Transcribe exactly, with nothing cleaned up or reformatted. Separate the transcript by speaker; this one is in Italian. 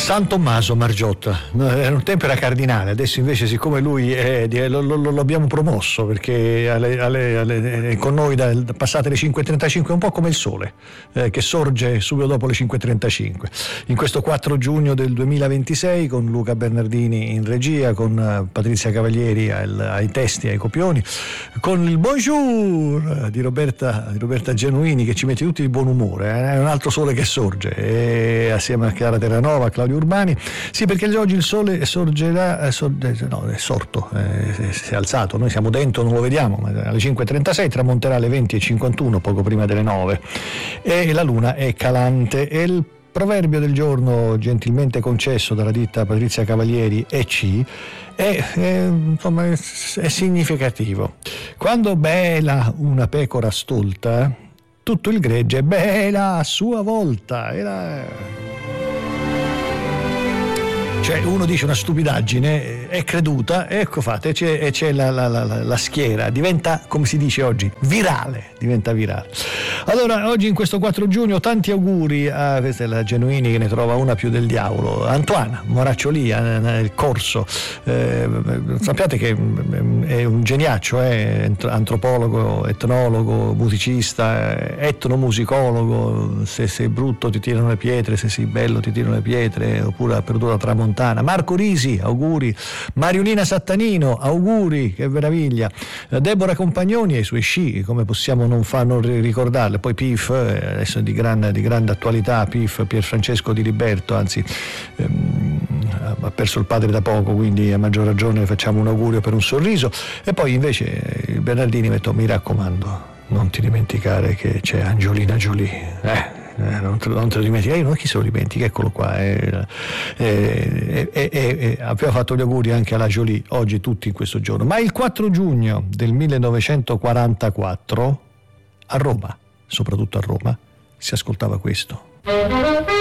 Speaker 1: San Tommaso Margiotta, era un tempo era cardinale, adesso invece siccome lui è, lo, lo, lo abbiamo promosso perché alle, alle, alle, è con noi da, da passate le cinque e trentacinque, un po' come il sole eh, che sorge subito dopo le cinque e trentacinque. In questo quattro giugno del duemilaventisei, con Luca Bernardini in regia, con Patrizia Cavalieri ai, ai testi, ai copioni, con il bonjour di Roberta, di Roberta Genuini che ci mette tutti di buon umore, eh? È un altro sole che sorge, e assieme a Chiara Terranova, Claudio Urbani. Sì, perché oggi il sole sorgerà, sorge, no, è sorto, eh, si è alzato, noi siamo dentro, non lo vediamo, ma alle cinque e trentasei tramonterà alle venti e cinquantuno, poco prima delle nove, e la luna è calante. E il proverbio del giorno, gentilmente concesso dalla ditta Patrizia Cavalieri, E C, è, è, insomma, è, è significativo. Quando bela una pecora stolta, tutto il gregge bela a sua volta. Era... Cioè uno dice una stupidaggine, è creduta, ecco fate, c'è, e c'è la, la, la, la schiera, diventa, come si dice oggi, virale, diventa virale. Allora, oggi in questo quattro giugno tanti auguri a, questa è la Genuini che ne trova una più del diavolo, Antoine Moraccioli, il corso, eh, sappiate che è un geniaccio, è antropologo, etnologo, musicista, etnomusicologo, se sei brutto ti tirano le pietre, se sei bello ti tirano le pietre, oppure ha perduto la tramontana. Marco Risi, auguri. Mariolina Sattanino, auguri, che meraviglia. Deborah Compagnoni e i suoi sci, come possiamo non, far, non ricordarle. Poi Pif, adesso di, gran, di grande attualità, Pif, Pierfrancesco Di Liberto, anzi ehm, ha perso il padre da poco, quindi a maggior ragione facciamo un augurio per un sorriso. E poi invece il Bernardini metto, mi raccomando, non ti dimenticare che c'è Angelina Jolie, eh Eh, non, te, non te lo dimenticare, non chi se lo dimentica, eccolo qua. Eh, eh, eh, eh, abbiamo fatto gli auguri anche alla Jolie oggi, tutti in questo giorno. Ma il quattro giugno del millenovecentoquarantaquattro a Roma, soprattutto a Roma, si ascoltava questo.